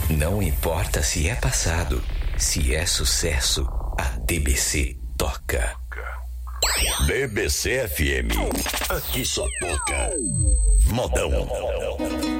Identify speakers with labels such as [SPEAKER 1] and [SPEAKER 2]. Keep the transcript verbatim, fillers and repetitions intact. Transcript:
[SPEAKER 1] Não importa se é passado, se é sucesso, a D B C toca.
[SPEAKER 2] D B C F M. Aqui só toca modão.